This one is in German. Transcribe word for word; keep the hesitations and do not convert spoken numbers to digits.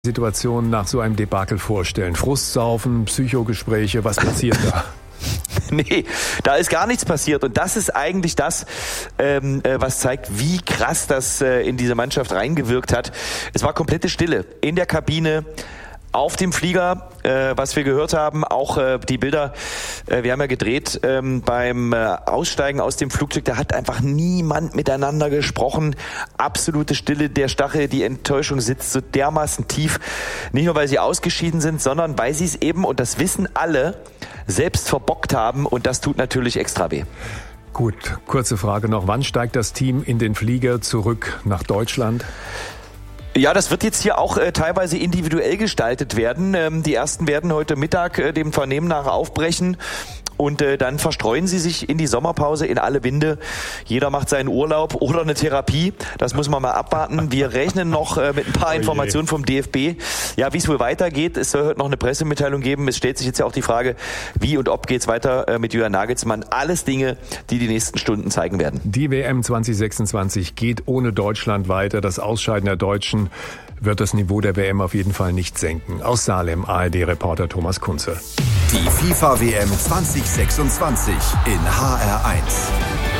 Situation nach so einem Debakel vorstellen? Frustsaufen, Psychogespräche, was passiert da? Nee, da ist gar nichts passiert und das ist eigentlich das, ähm, äh, was zeigt, wie krass das äh, in diese Mannschaft reingewirkt hat. Es war komplette Stille in der Kabine, auf dem Flieger, äh, was wir gehört haben, auch äh, die Bilder, äh, wir haben ja gedreht ähm, beim äh, Aussteigen aus dem Flugzeug, da hat einfach niemand miteinander gesprochen. Absolute Stille, der Stachel, die Enttäuschung sitzt so dermaßen tief, nicht nur weil sie ausgeschieden sind, sondern weil sie es eben, und das wissen alle, selbst verbockt haben und das tut natürlich extra weh. Gut, kurze Frage noch, wann steigt das Team in den Flieger zurück nach Deutschland? Ja, das wird jetzt hier auch äh, teilweise individuell gestaltet werden. Ähm, die ersten werden heute Mittag äh, dem Vernehmen nach aufbrechen. Und äh, dann verstreuen sie sich in die Sommerpause in alle Winde. Jeder macht seinen Urlaub oder eine Therapie. Das muss man mal abwarten. Wir rechnen noch äh, mit ein paar Informationen vom D F B. Ja, wie es wohl weitergeht. Es soll heute noch eine Pressemitteilung geben. Es stellt sich jetzt ja auch die Frage, wie und ob geht's weiter äh, mit Julian Nagelsmann. Alles Dinge, die die nächsten Stunden zeigen werden. Die W M zwanzig sechsundzwanzig geht ohne Deutschland weiter. Das Ausscheiden der Deutschen wird das Niveau der W M auf jeden Fall nicht senken. Aus Salem, A R D-Reporter Thomas Kunze. Die FIFA W M zwanzig sechsundzwanzig in H R eins.